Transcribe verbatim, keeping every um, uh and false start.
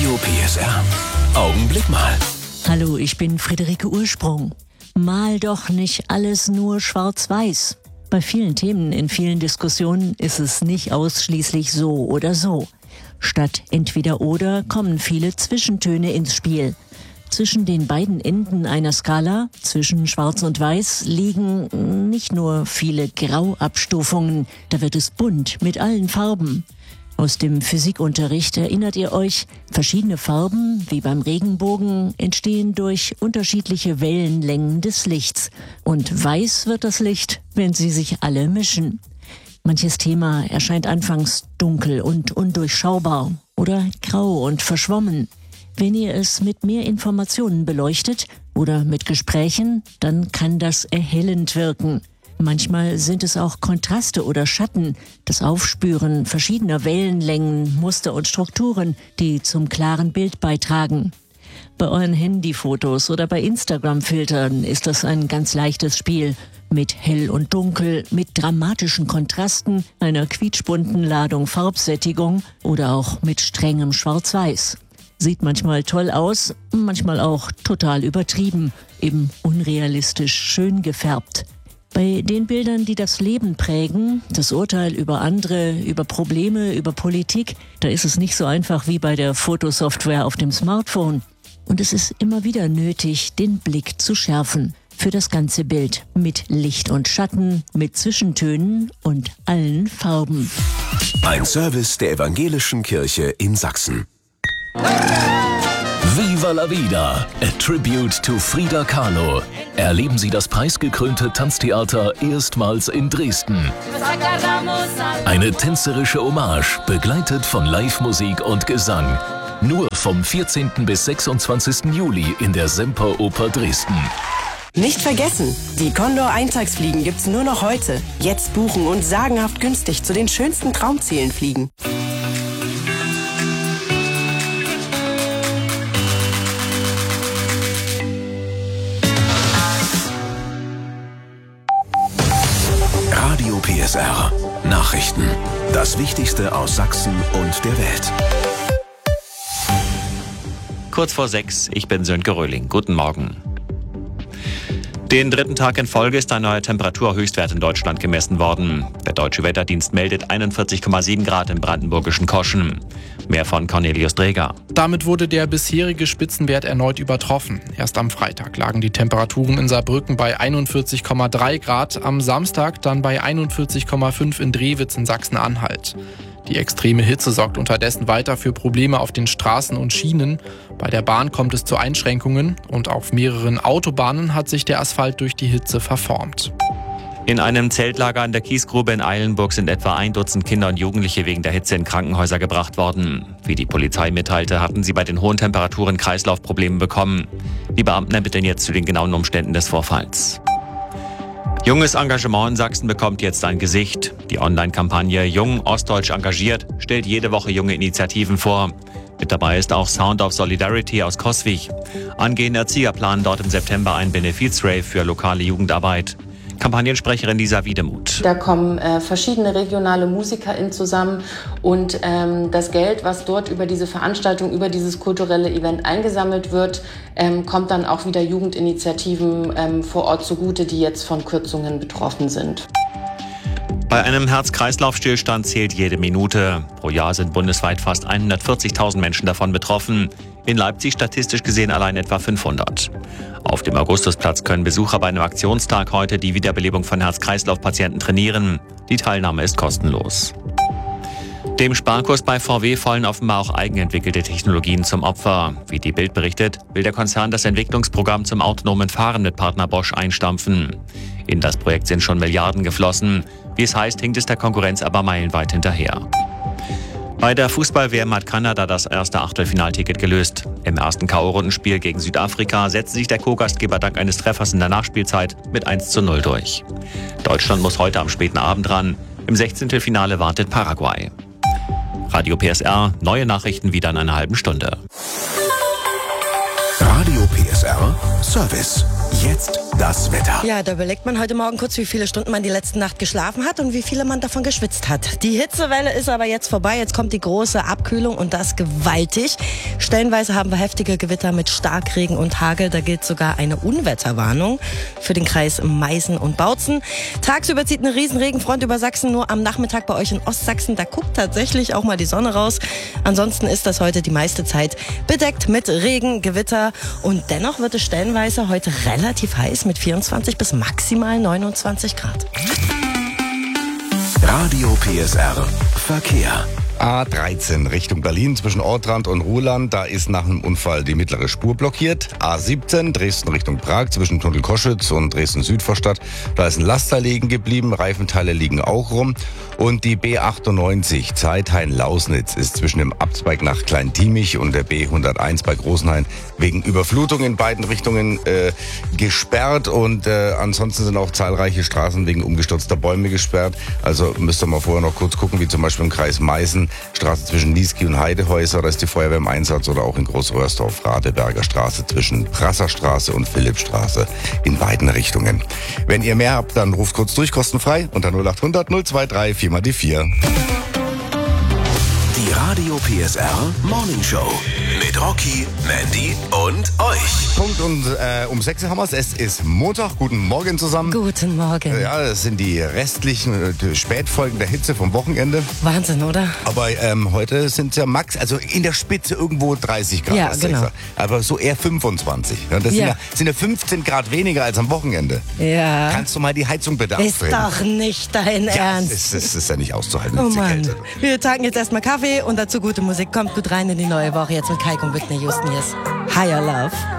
Radio P S R. Augenblick mal. Hallo, ich bin Friederike Ursprung. Mal doch nicht alles nur schwarz-weiß. Bei vielen Themen in vielen Diskussionen ist es nicht ausschließlich so oder so. Statt entweder oder kommen viele Zwischentöne ins Spiel. Zwischen den beiden Enden einer Skala, zwischen Schwarz und Weiß, liegen nicht nur viele Grauabstufungen, da wird es bunt mit allen Farben. Aus dem Physikunterricht erinnert ihr euch, verschiedene Farben, wie beim Regenbogen, entstehen durch unterschiedliche Wellenlängen des Lichts. Und weiß wird das Licht, wenn sie sich alle mischen. Manches Thema erscheint anfangs dunkel und undurchschaubar oder grau und verschwommen. Wenn ihr es mit mehr Informationen beleuchtet oder mit Gesprächen, dann kann das erhellend wirken. Manchmal sind es auch Kontraste oder Schatten, das Aufspüren verschiedener Wellenlängen, Muster und Strukturen, die zum klaren Bild beitragen. Bei euren Handyfotos oder bei Instagram-Filtern ist das ein ganz leichtes Spiel. Mit Hell und Dunkel, mit dramatischen Kontrasten, einer quietschbunten Ladung Farbsättigung oder auch mit strengem Schwarz-Weiß. Sieht manchmal toll aus, manchmal auch total übertrieben, eben unrealistisch schön gefärbt. Bei den Bildern, die das Leben prägen, das Urteil über andere, über Probleme, über Politik, da ist es nicht so einfach wie bei der Fotosoftware auf dem Smartphone. Und es ist immer wieder nötig, den Blick zu schärfen. Für das ganze Bild. Mit Licht und Schatten, mit Zwischentönen und allen Farben. Ein Service der Evangelischen Kirche in Sachsen. Viva la Vida, a tribute to Frida Kahlo. Erleben Sie das preisgekrönte Tanztheater erstmals in Dresden. Eine tänzerische Hommage, begleitet von Live-Musik und Gesang. Nur vom vierzehnten bis sechsundzwanzigsten Juli in der Semperoper Dresden. Nicht vergessen, die Condor-Eintagsfliegen gibt's nur noch heute. Jetzt buchen und sagenhaft günstig zu den schönsten Traumzielen fliegen. Radio P S R. Nachrichten. Das Wichtigste aus Sachsen und der Welt. Kurz vor sechs, ich bin Sönke Röhling. Guten Morgen. Den dritten Tag in Folge ist ein neuer Temperaturhöchstwert in Deutschland gemessen worden. Der Deutsche Wetterdienst meldet einundvierzig Komma sieben Grad im brandenburgischen Koschen. Mehr von Cornelius Dreger. Damit wurde der bisherige Spitzenwert erneut übertroffen. Erst am Freitag lagen die Temperaturen in Saarbrücken bei einundvierzig Komma drei Grad, am Samstag dann bei einundvierzig Komma fünf in Drewitz in Sachsen-Anhalt. Die extreme Hitze sorgt unterdessen weiter für Probleme auf den Straßen und Schienen. Bei der Bahn kommt es zu Einschränkungen und auf mehreren Autobahnen hat sich der Asphalt durch die Hitze verformt. In einem Zeltlager an der Kiesgrube in Eilenburg sind etwa ein Dutzend Kinder und Jugendliche wegen der Hitze in Krankenhäuser gebracht worden. Wie die Polizei mitteilte, hatten sie bei den hohen Temperaturen Kreislaufprobleme bekommen. Die Beamten ermitteln jetzt zu den genauen Umständen des Vorfalls. Junges Engagement in Sachsen bekommt jetzt ein Gesicht. Die Online-Kampagne Jung Ostdeutsch engagiert stellt jede Woche junge Initiativen vor. Mit dabei ist auch Sound of Solidarity aus Coswig. Angehende Erzieher planen dort im September ein Benefizrave für lokale Jugendarbeit. Kampagnensprecherin Lisa Wiedemuth. Da kommen äh, verschiedene regionale MusikerInnen zusammen und ähm, das Geld, was dort über diese Veranstaltung, über dieses kulturelle Event eingesammelt wird, ähm, kommt dann auch wieder Jugendinitiativen ähm, vor Ort zugute, die jetzt von Kürzungen betroffen sind. Bei einem Herz-Kreislauf-Stillstand zählt jede Minute. Pro Jahr sind bundesweit fast hundertvierzigtausend Menschen davon betroffen. In Leipzig statistisch gesehen allein etwa fünfhundert. Auf dem Augustusplatz können Besucher bei einem Aktionstag heute die Wiederbelebung von Herz-Kreislauf-Patienten trainieren. Die Teilnahme ist kostenlos. Dem Sparkurs bei V W fallen offenbar auch eigenentwickelte Technologien zum Opfer. Wie die Bild berichtet, will der Konzern das Entwicklungsprogramm zum autonomen Fahren mit Partner Bosch einstampfen. In das Projekt sind schon Milliarden geflossen. Wie es heißt, hinkt es der Konkurrenz aber meilenweit hinterher. Bei der Fußball-W M hat Kanada das erste Achtelfinalticket gelöst. Im ersten K O-Rundenspiel gegen Südafrika setzte sich der Co-Gastgeber dank eines Treffers in der Nachspielzeit mit eins zu null durch. Deutschland muss heute am späten Abend ran. Im Sechzehntelfinale wartet Paraguay. Radio P S R, neue Nachrichten wieder in einer halben Stunde. Radio P S R Service. Jetzt das Wetter. Ja, da überlegt man heute Morgen kurz, wie viele Stunden man die letzte Nacht geschlafen hat und wie viele man davon geschwitzt hat. Die Hitzewelle ist aber jetzt vorbei. Jetzt kommt die große Abkühlung und das gewaltig. Stellenweise haben wir heftige Gewitter mit Starkregen und Hagel. Da gilt sogar eine Unwetterwarnung für den Kreis Meißen und Bautzen. Tagsüber zieht eine Riesenregenfront über Sachsen. Nur am Nachmittag bei euch in Ostsachsen, da guckt tatsächlich auch mal die Sonne raus. Ansonsten ist das heute die meiste Zeit bedeckt mit Regen, Gewitter. Und dennoch wird es stellenweise heute relativ heiß mit vierundzwanzig bis maximal neunundzwanzig Grad. Radio P S R Verkehr. A dreizehn Richtung Berlin zwischen Ortrand und Ruhland. Da ist nach einem Unfall die mittlere Spur blockiert. A siebzehn Dresden Richtung Prag zwischen Tunnel Koschütz und Dresden Südvorstadt. Da ist ein Laster liegen geblieben. Reifenteile liegen auch rum. Und die B achtundneunzig Zeithain-Lausnitz ist zwischen dem Abzweig nach Kleintiemich und der B hunderteins bei Großenhain wegen Überflutung in beiden Richtungen äh, gesperrt. Und äh, ansonsten sind auch zahlreiche Straßen wegen umgestürzter Bäume gesperrt. Also müsst ihr mal vorher noch kurz gucken, wie zum Beispiel im Kreis Meißen. Straße zwischen Niesky und Heidehäuser, da ist die Feuerwehr im Einsatz, oder auch in Großröhrsdorf, Radeberger Straße zwischen Prasserstraße und Philippstraße in beiden Richtungen. Wenn ihr mehr habt, dann ruft kurz durch, kostenfrei unter null acht hundert null zwei drei vier mal die vier. Die Radio P S R Morning Show mit Rocky, Mandy und euch. Punkt und äh, um sechs haben wir es. Es ist Montag. Guten Morgen zusammen. Guten Morgen. Ja, das sind die restlichen äh, Spätfolgen der Hitze vom Wochenende. Wahnsinn, oder? Aber ähm, heute sind es ja max, also in der Spitze irgendwo dreißig Grad. Ja, genau. Aber so eher fünfundzwanzig. Ja, das Ja. Sind, ja, sind ja fünfzehn Grad weniger als am Wochenende. Ja. Kannst du mal die Heizung bitte Ist aufdrehen? doch nicht dein Ja, Ernst. es ist, es ist ja nicht auszuhalten. Oh diese Mann. Kälte. Wir tanken jetzt erstmal Kaffee und dazu gute Musik. Kommt gut rein in die neue Woche jetzt mit Kai und Whitney Houston. Hier ist Higher Love.